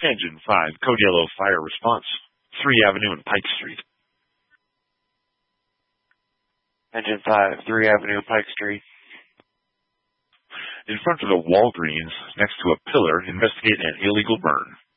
Engine 5, Code Yellow Fire Response, 3 Avenue and Pike Street. Engine 5, 3 Avenue, Pike Street. In front of the Walgreens, next to a pillar, investigate an illegal burn.